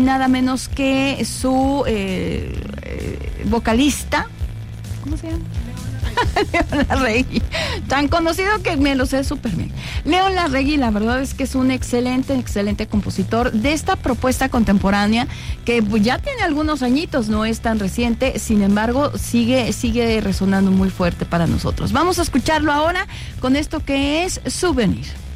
nada menos que su vocalista, ¿cómo se llama? León Larregui, tan conocido que me lo sé súper bien. León Larregui, la verdad es que es un excelente compositor de esta propuesta contemporánea que ya tiene algunos añitos, no es tan reciente, sin embargo sigue resonando muy fuerte para nosotros. Vamos a escucharlo ahora con esto que es Souvenir.